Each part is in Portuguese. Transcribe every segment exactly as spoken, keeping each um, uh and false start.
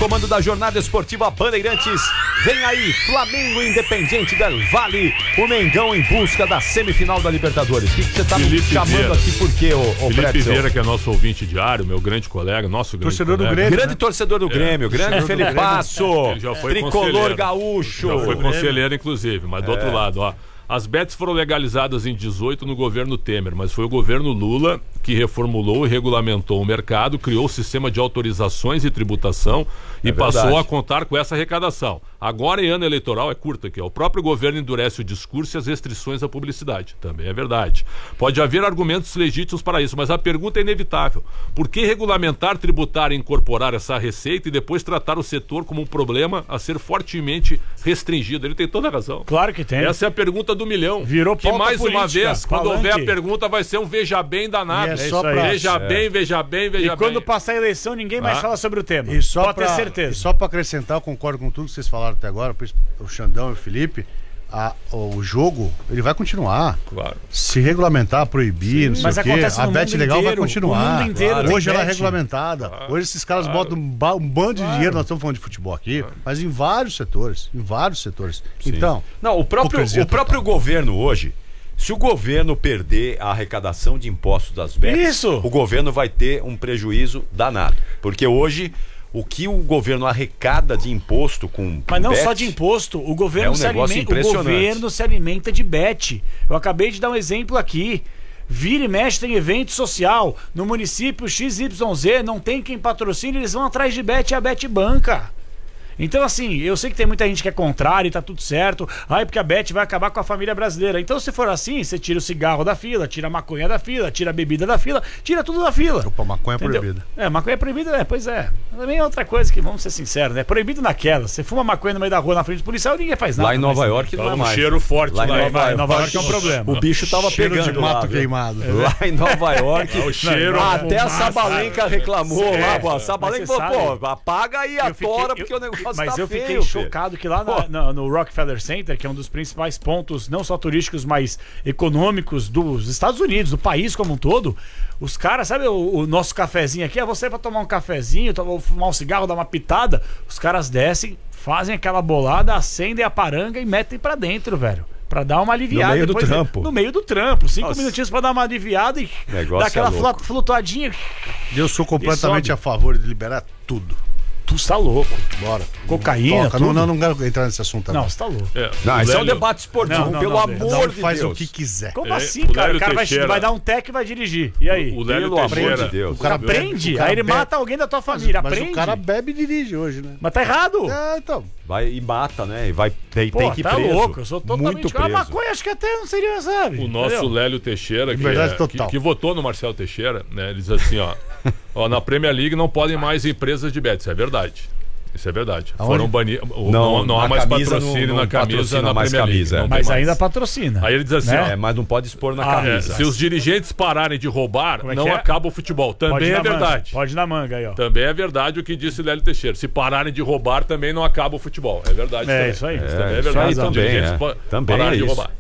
comando da jornada esportiva Bandeirantes. Vem aí, Flamengo Independiente del Valle, o Mengão em busca da semifinal da Libertadores. O que você tá me chamando Vieira. aqui por quê, ô, ô Felipe Pretzel? Vieira, que é nosso ouvinte diário, meu grande colega, nosso grande torcedor colega. do Grêmio. Grande né? torcedor do Grêmio, é. grande Felipaço, tricolor gaúcho. Já foi conselheiro, inclusive, mas do é. outro lado, ó. As bets foram legalizadas em dezoito no governo Temer, mas foi o governo Lula que reformulou e regulamentou o mercado, criou o sistema de autorizações e tributação e é passou a contar com essa arrecadação. Agora, em ano eleitoral, é curta aqui, ó, o próprio governo endurece o discurso e as restrições à publicidade. Também é verdade. Pode haver argumentos legítimos para isso, mas a pergunta é inevitável. Por que regulamentar, tributar e incorporar essa receita e depois tratar o setor como um problema a ser fortemente restringido? Ele tem toda a razão. Claro que tem. Essa é a pergunta do milhão. Virou que mais política, uma vez, quando falante. houver a pergunta, vai ser um veja bem danado. É só pra... Veja é. bem, veja bem, veja e bem. E quando passar a eleição, ninguém mais ah. fala sobre o tema. E só Pode pra, ter certeza. E só para acrescentar, eu concordo com tudo que vocês falaram até agora, o Xandão e o Felipe, a, o jogo, ele vai continuar. Claro. Se regulamentar, proibir, Sim, não sei mas o quê, a bet legal vai continuar. O mundo inteiro claro. Hoje ela é bet. regulamentada. Claro. Hoje esses caras Claro. botam um, ba um bando de claro. dinheiro, nós estamos falando de futebol aqui, claro. mas em vários setores, em vários setores. Sim. Então, não, o próprio, o próprio governo hoje, se o governo perder a arrecadação de impostos das bets, Isso. o governo vai ter um prejuízo danado. Porque hoje, o que o governo arrecada de imposto com Mas não bet, só de imposto, o governo, é um se alimenta, o governo se alimenta de bet. Eu acabei de dar um exemplo aqui. Vira e mexe, tem evento social. No município X Y Z, não tem quem patrocine, eles vão atrás de bet e a bet banca. Então, assim, eu sei que tem muita gente que é contrária e tá tudo certo. Ai, porque a bet vai acabar com a família brasileira. Então, se for assim, você tira o cigarro da fila, tira a maconha da fila, tira a bebida da fila, tira tudo da fila. Opa, maconha é Entendeu? proibida. É, maconha é proibida, é, pois é. Também é outra coisa que, vamos ser sinceros, né? Proibido naquela. Você fuma maconha no meio da rua, na frente do policial, ninguém faz nada. Lá em Nova mas, York não é um mais. cheiro forte lá, lá em Nova, Nova York é um problema. O bicho tava cheiro pegando de mato lá, queimado. É. Lá em Nova York, o cheiro. Não, até a fumaça, Sabalenka reclamou é, lá, pô. A Sabalenka falou, pô, apaga aí a fiquei, tora, eu, porque o negócio mas tá Mas eu feio, fiquei filho. chocado que lá na, na, no Rockefeller Center, que é um dos principais pontos, não só turísticos, mas econômicos dos Estados Unidos, do país como um todo, os caras, sabe o, o nosso cafezinho aqui? É você pra tomar um cafezinho, tomar, fumar um cigarro, dar uma pitada. Os caras descem, fazem aquela bolada, acendem a paranga e metem pra dentro, velho. Pra dar uma aliviada. No meio depois, do trampo. No meio do trampo. Cinco Nossa. minutinhos pra dar uma aliviada e Negócio dar aquela é louco. flutuadinha. Eu sou completamente a favor de liberar tudo. Tu está louco. Bora. Cocaína, Toca. tudo. Não, não, não quero entrar nesse assunto agora. Não, você tá louco. É, Não, o esse é um Lélio- debate esportivo, Não, não, pelo não, amor Cada um de faz Deus. o que quiser. Como É, assim, o cara? Lélio O cara vai, Teixeira- vai dar um tec e vai dirigir. E aí? O Lélio Pelo amor Teixeira. de Deus. O cara Aprende. o cara Aí ele bebe. mata alguém da tua família. Mas Aprende. o cara bebe e dirige hoje, né? Mas tá errado. É, então. Vai e mata, né? E vai, tem, Pô, tem que ir tá preso. louco. Eu sou totalmente Muito contra. A preso. maconha acho que até não seria, sabe? O nosso Entendeu? Lélio Teixeira, que, Liberdade é- total. que, que votou no Marcelo Teixeira, né? Ele diz assim, ó, ó, na Premier League não podem mais empresas de bet. Isso é verdade. Isso é verdade. Aonde? Foram banidos. Não, Não, não há na mais camisa patrocínio não- na não camisa patrocina na mais Premier League. camisa, é. Não tem Mas mais. ainda patrocina. Aí ele diz assim, Né? ó, É, mas não pode expor na Ah, é, camisa. se os dirigentes pararem de roubar, Como é que não é? acaba o futebol. Pode Também ir é na manga. verdade. Pode ir na manga aí, ó. Também é verdade o que disse Lélio Teixeira. Se pararem de roubar, também não acaba o futebol. É verdade É, também. isso aí. Isso É, também é isso verdade. aí Os também, dirigentes é. pa- Também pararam é de isso. roubar.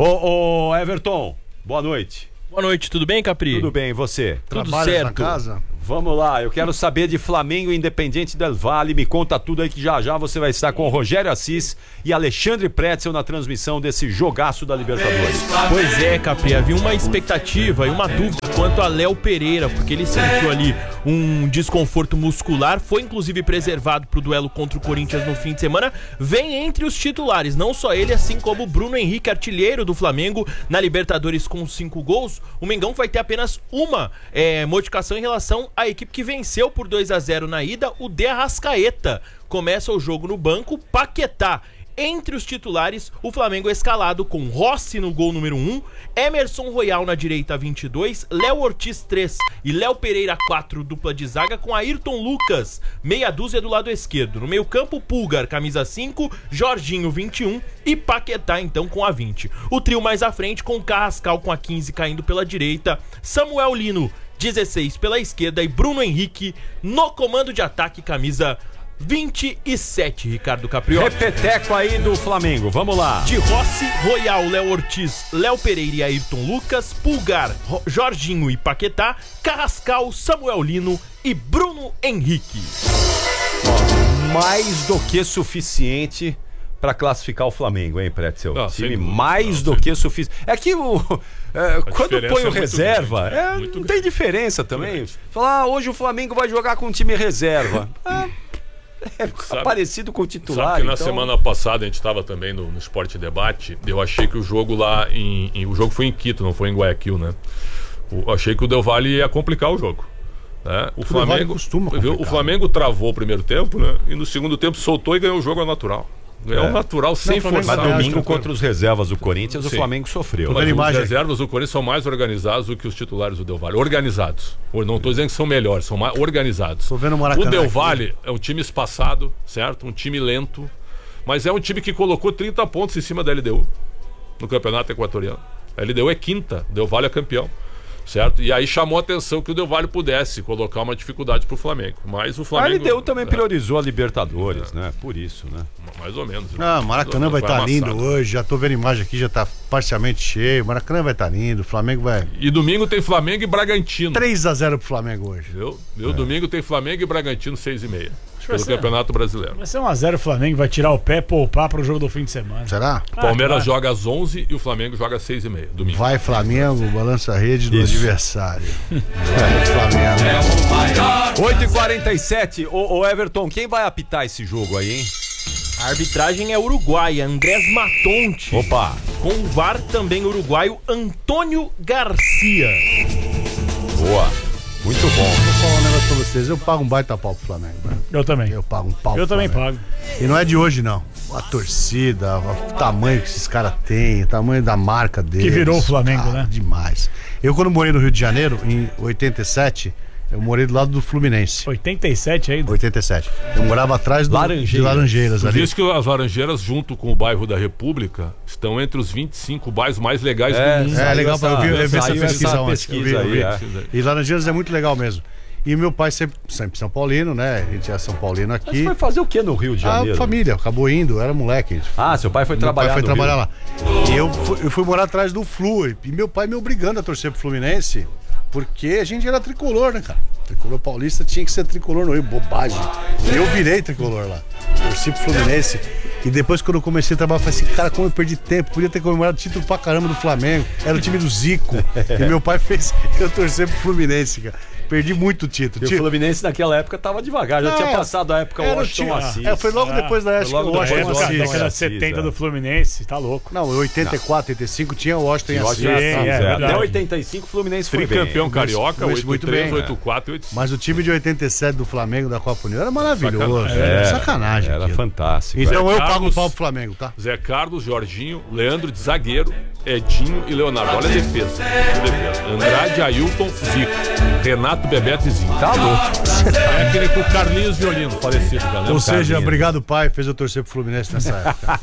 Ô, ô, Everton, boa noite. Boa noite, tudo bem, Capri? Tudo bem, e você? Tudo Trabalhas certo. na casa? Vamos lá, eu quero saber de Flamengo e Independiente del Valle. Me conta tudo aí que já já você vai estar com o Rogério Assis e Alexandre Pretzel na transmissão desse jogaço da Libertadores. Pois é, Capri, havia uma expectativa e uma dúvida quanto a Léo Pereira, porque ele sentiu ali um desconforto muscular, foi inclusive preservado para o duelo contra o Corinthians no fim de semana, vem entre os titulares, não só ele, assim como o Bruno Henrique, artilheiro do Flamengo na Libertadores com cinco gols. O Mengão vai ter apenas uma é, modificação em relação à equipe que venceu por dois a zero na ida, o De Arrascaeta. Começa o jogo no banco, Paquetá. Entre os titulares, o Flamengo é escalado com Rossi no gol número um, Emerson Royal na direita vinte e dois, Léo Ortiz três e Léo Pereira quatro, dupla de zaga com Ayrton Lucas, meia dúzia do lado esquerdo. No meio campo, Pulgar, camisa cinco, Jorginho vinte e um e Paquetá então com a vinte. O trio mais à frente com Carrascal com a quinze caindo pela direita, Samuel Lino dezesseis pela esquerda e Bruno Henrique no comando de ataque, camisa vinte e sete, Ricardo Caprioli. Repeteco aí do Flamengo, vamos lá. De Rossi, Royal, Léo Ortiz, Léo Pereira e Ayrton Lucas, Pulgar, Ro- Jorginho e Paquetá, Carrascal, Samuel Lino e Bruno Henrique. mais do que suficiente para classificar o Flamengo, hein, Pretzel? Não, Time dúvida, mais não, do que suficiente. É que o, é, quando diferença põe o é muito reserva, grande, né? é, Muito não grande. tem diferença também. Falar, ah, hoje o Flamengo vai jogar com o time reserva. Ah, é Sabe- parecido com o titular. Sabe que na então... semana passada a gente estava também no, no Esporte Debate. Eu achei que o jogo lá em, em- o jogo foi em Quito, não foi em Guayaquil, né? O, achei que o Del Valle ia complicar o jogo. Né? O Del Valle Flamengo costuma viu? complicar. O Flamengo travou o primeiro tempo, né? E no segundo tempo soltou e ganhou o jogo ao natural. Ganhou É. ao natural sem o Flamengo forçar. Mas Mas domingo acho que- contra os reservas do Corinthians, o Sim. Flamengo sofreu. Tô Mas vendo os imagem. reservas do Corinthians são mais organizados do que os titulares do Del Valle. Organizados. Eu não estou dizendo que são melhores, são mais organizados. Tô vendo o Maracanã O Del aqui. Valle é um time espaçado, certo? Um time lento. Mas é um time que colocou trinta pontos em cima da L D U no campeonato equatoriano. A L D U é quinta, o Del Valle é campeão. Certo? E aí chamou a atenção que o Del Valle pudesse colocar uma dificuldade pro Flamengo. Mas o A Flamengo. L D U também é, priorizou a Libertadores, né? Por isso, né? mais ou menos. Ah, Maracanã vai estar lindo amassado. hoje. Já tô vendo imagem aqui, já tá parcialmente cheio. Maracanã vai estar lindo. O Flamengo vai. E domingo tem Flamengo e Bragantino. três a zero pro Flamengo hoje. Viu? Viu? Domingo tem Flamengo e Bragantino seis e meia. vai Pelo ser- Campeonato Brasileiro. Vai ser um a zero o Flamengo, vai tirar o pé, poupar pro jogo do fim de semana. Será? O Palmeiras Ah, claro. joga às onze e o Flamengo joga às seis e meia. Domingo. Vai Flamengo, balança a rede do Isso. adversário. Vai Flamengo. oito e quarenta e sete. Ô, ô Everton, quem vai apitar esse jogo aí, hein? A arbitragem é uruguaia, Andrés Matonte. Opa! Com o V A R também uruguaio, Antônio Garcia. Boa! Muito bom. Vou falar um negócio pra vocês. Eu pago um baita pau pro Flamengo, velho. Eu também. Eu pago um pau Eu pro também Flamengo. pago. E não é de hoje, não. A torcida, o tamanho que esses caras têm, o tamanho da marca deles. virou o Flamengo, né? Demais. Eu, quando morei no Rio de Janeiro, em oitenta e sete, eu morei do lado do Fluminense. oitenta e sete aí. oitenta e sete. Eu morava atrás do, Laranjeiras. de Laranjeiras Por ali. isso que as Laranjeiras, junto com o bairro da República, estão entre os vinte e cinco bairros mais legais É, do mundo. É Saiu legal, essa- eu vi, eu vi essa saiu pesquisa essa ontem. pesquisa eu vi, eu aí, vi. é. E Laranjeiras é muito legal mesmo. E meu pai sempre, sempre São Paulino, né? A gente é São Paulino Mas aqui. foi fazer o que no Rio de A Janeiro? família acabou indo, era moleque. Ah, seu pai foi Meu trabalhar pai foi no trabalhar Rio. lá. E eu fui, eu fui morar atrás do Flu. E meu pai me obrigando a torcer pro Fluminense, porque a gente era tricolor, né, cara? Tricolor paulista tinha que ser tricolor no Rio, bobagem. E eu virei tricolor lá. Torci pro Fluminense. E depois, quando eu comecei a trabalhar, eu falei assim: cara, como eu perdi tempo, podia ter comemorado o título pra caramba do Flamengo. Era o time do Zico. E meu pai fez eu torcer pro Fluminense, cara. Perdi muito título. E o Ti- Fluminense naquela época tava devagar, já É, tinha passado a época era o Washington time- Assis. É, foi logo Ah, depois da foi época logo do Washington depois do Época, Assis. Washington década Assis, setenta é. do Fluminense, tá louco. Não, em oitenta e quatro, oitenta e cinco tinha o Washington Assis. Washington Sim, Assis, é é. verdade. Até oitenta e cinco o Fluminense foi bem. Tricampeão carioca, Muito oito bem, três, é. oito quatro e oito cinco. Mas o time de oitenta e sete do Flamengo da Copa União era maravilhoso. Sacanagem. Era É, sacanagem. Era aquilo. fantástico. Então Zé eu pago o Carlos- pau pro Flamengo, tá? Zé Carlos, Jorginho, Leandro de zagueiro, Edinho e Leonardo. Olha a defesa. Olha a defesa. Andrade, Ailton, Zico, Renato, Bebeto e Zinho. Tá louco. Técnico Carlinhos Violino, falecido. Já lembra? Ou seja, Carlinhos. obrigado, pai, fez eu torcer pro Fluminense nessa época.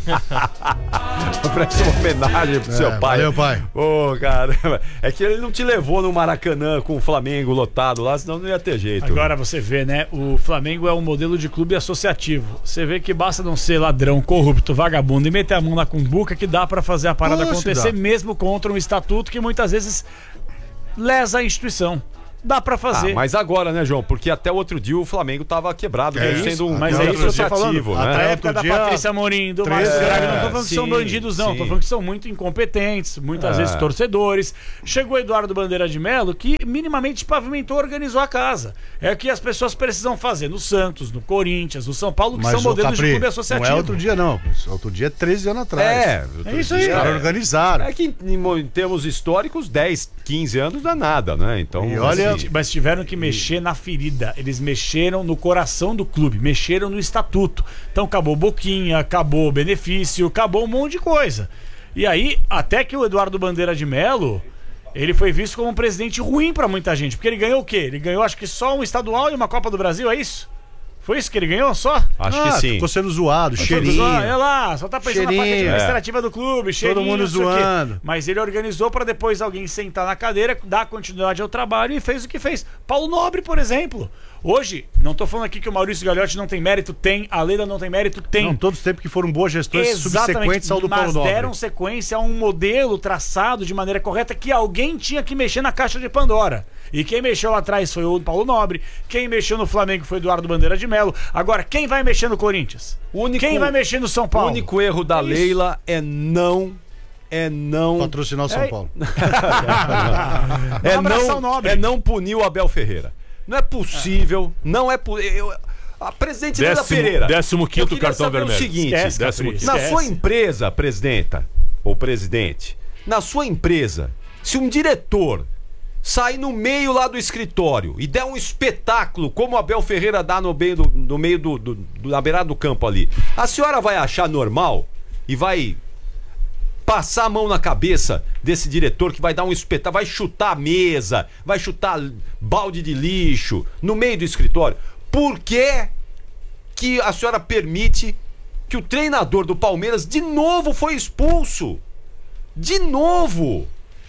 Presta uma homenagem pro seu pai. valeu, pai. Ô, caramba. É que ele não te levou no Maracanã com o Flamengo lotado lá, senão não ia ter jeito. Agora você vê, né? O Flamengo é um modelo de clube associativo. Você vê que basta não ser ladrão, corrupto, vagabundo e meter a mão na cumbuca que dá pra fazer a parada Poxa, acontecer, dá. mesmo contra um estatuto que muitas vezes lesa a instituição. Dá pra fazer. Ah, mas agora, né, João? Porque até o outro dia o Flamengo tava quebrado, É mesmo isso, sendo um mas clube é isso que eu tô associativo, falando. né? Na Até época outro da dia, Patrícia Amorim, do treze Márcio Braga, não tô é, falando que são sim, bandidos, não. sim. Tô falando que são muito incompetentes, muitas É. vezes torcedores. Chegou o Eduardo Bandeira de Melo, que minimamente pavimentou, organizou a casa. É o que as pessoas precisam fazer no Santos, no Corinthians, no São Paulo, que são ô, modelos Capri, de clube associativo. não é outro dia, não. Outro dia é treze anos atrás. É, É isso aí. Os caras organizaram. É que em, em termos históricos, dez, quinze anos não é nada, né? Então, E olha- assim, Mas tiveram que mexer na ferida. Eles mexeram no coração do clube, mexeram no estatuto. Então acabou Boquinha, acabou benefício, acabou um monte de coisa. E aí, até que o Eduardo Bandeira de Melo, ele foi visto como um presidente ruim pra muita gente. Porque ele ganhou o quê? Ele ganhou acho que só um estadual e uma Copa do Brasil, é isso? Foi isso que ele ganhou só? acho Ah, que sim. Ficou sendo zoado, cheirinho. Todos, olha lá, só tá pensando na parte Cheirinho, administrativa do clube, cheirinho, mundo não sei o quê. zoando. Mas ele organizou pra depois alguém sentar na cadeira, dar continuidade ao trabalho e fez o que fez. Paulo Nobre, por exemplo. Hoje, não tô falando aqui que o Maurício Gagliotti não tem mérito, tem. A Leda não tem mérito, tem. Não, todos os tempos que foram boas gestões Exatamente, subsequentes ao do Paulo mas Nobre. deram sequência a um modelo traçado de maneira correta que alguém tinha que mexer na caixa de Pandora. E quem mexeu lá atrás foi o Paulo Nobre. Quem mexeu no Flamengo foi o Eduardo Bandeira de Melo. Agora, quem vai mexer no Corinthians? O único, quem vai mexer no São Paulo? O único erro da É isso. Leila é não... É não... Patrocinar o São É- Paulo. é, abraçar o não Nobre. é não punir o Abel Ferreira. Não é possível, não é possível. A presidente Leila Décimo, Pereira. décimo eu quinto queria cartão saber vermelho. o seguinte, Esquece, décimo Capri, quinto. na esquece. sua empresa, presidenta ou presidente, na sua empresa, se um diretor sair no meio lá do escritório e der um espetáculo como o Abel Ferreira dá no meio do, no meio do, do, do na beirada do campo ali, a senhora vai achar normal e vai passar a mão na cabeça desse diretor que vai dar um espetáculo, vai chutar a mesa, vai chutar balde de lixo no meio do escritório? Por que que a senhora permite que o treinador do Palmeiras de novo foi expulso? De novo!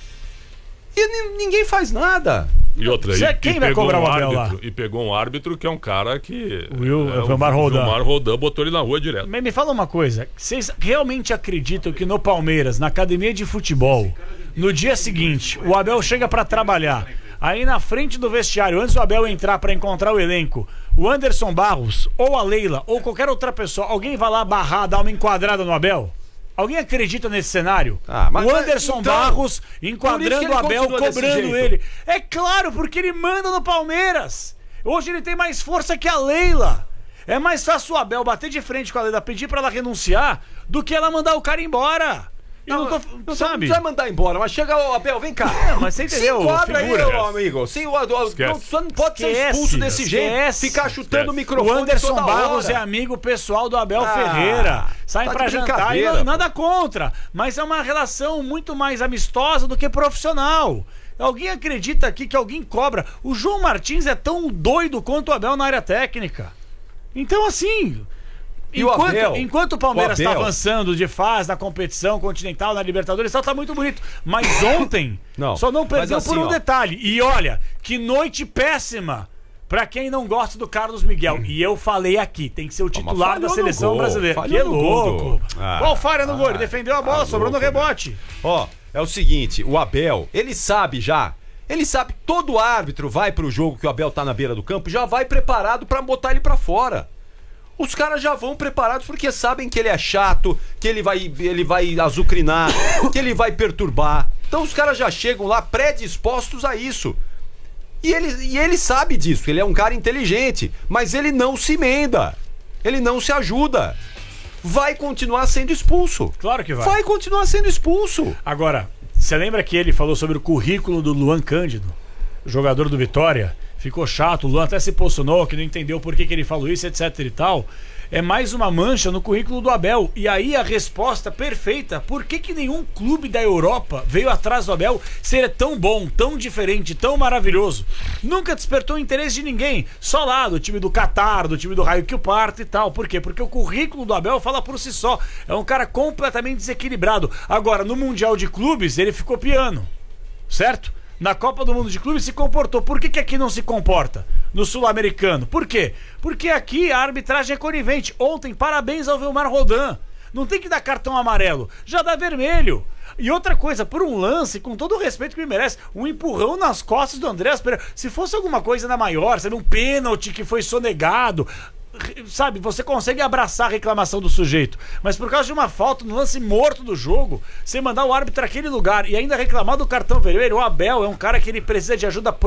E ni- ninguém faz nada. E outra, Zé, e, quem e vai pegou cobrar um o Abel lá? árbitro, e pegou um árbitro que é um cara que... O Will- é, o Vilmar Rodan. Vilmar Rodan botou ele na rua direto. Mas me fala uma coisa, vocês realmente acreditam que no Palmeiras, na academia de futebol, no dia seguinte, o Abel chega pra trabalhar, aí na frente do vestiário, antes do Abel entrar pra encontrar o elenco, o Anderson Barros, ou a Leila, ou qualquer outra pessoa, alguém vai lá barrar, dar uma enquadrada no Abel? Alguém acredita nesse cenário? Ah, mas- o Anderson então, Barros por isso que enquadrando ele o Abel, continua desse cobrando jeito. ele. É claro, porque ele manda no Palmeiras. Hoje ele tem mais força que a Leila. É mais fácil o Abel bater de frente com a Leila, pedir pra ela renunciar, do que ela mandar o cara embora. Eu não, tô, Não sabe? vai mandar embora, mas chega o Abel, vem cá. É, mas você entendeu, Se enquadra aí, figura. meu amigo. Se, o, o, Esquece. não, você não pode ser Esquece, expulso desse esquece. jeito, ficar chutando o Esquece. microfone O Anderson toda Barros hora. é amigo pessoal do Abel Ah, Ferreira. Saem tá pra de jantar e brincadeira, não- pô. nada contra. Mas é uma relação muito mais amistosa do que profissional. Alguém acredita aqui que alguém cobra? O João Martins é tão doido quanto o Abel na área técnica. Então, assim. E o enquanto, Abel? enquanto o Palmeiras O está Abel? avançando de fase na competição continental, na Libertadores, tal, tá muito bonito. Mas ontem Não, só não mas perdeu assim, por um ó. detalhe. E olha, que noite péssima pra quem não gosta do Carlos Miguel. E eu falei aqui, tem que ser o titular falhou da no seleção gol, brasileira. falhou Que é no gol do- louco. Ah, Qual falha no gol? Ele ah, defendeu a bola, tá sobrou no louco, rebote. Ó, é o seguinte, o Abel, ele sabe já, ele sabe que todo árbitro vai pro jogo que o Abel tá na beira do campo, já vai preparado pra botar ele pra fora. Os caras já vão preparados porque sabem que ele é chato, que ele vai, ele vai azucrinar, que ele vai perturbar. Então os caras já chegam lá predispostos a isso. E ele, e ele sabe disso, ele é um cara inteligente, mas ele não se emenda, ele não se ajuda. Vai continuar sendo expulso. Claro que vai. Vai continuar sendo expulso. Agora, você lembra que ele falou sobre o currículo do Luan Cândido, jogador do Vitória? Ficou chato, o Luan até se posicionou, que não entendeu por que, que ele falou isso, etc e tal. É mais uma mancha no currículo do Abel. E aí a resposta perfeita, por que, que nenhum clube da Europa veio atrás do Abel ser tão bom, tão diferente, tão maravilhoso? Nunca despertou o interesse de ninguém. Só lá, do time do Qatar, do time do Raio que o parta e tal. Por quê? Porque o currículo do Abel fala por si só. É um cara completamente desequilibrado. Agora, no Mundial de Clubes, ele ficou piano. Certo? Na Copa do Mundo de Clubes se comportou. Por que, que aqui não se comporta? No Sul-Americano. Por quê? Porque aqui a arbitragem é conivente. Ontem, parabéns ao Vilmar Rodan. Não tem que dar cartão amarelo. Já dá vermelho. E outra coisa, por um lance, com todo o respeito que me merece, um empurrão nas costas do Andréas Pereira. Se fosse alguma coisa na maior, sabe, um pênalti que foi sonegado, sabe, você consegue abraçar a reclamação do sujeito, mas por causa de uma falta no lance morto do jogo, você mandar o árbitro naquele lugar e ainda reclamar do cartão vermelho, o Abel é um cara que ele precisa de ajuda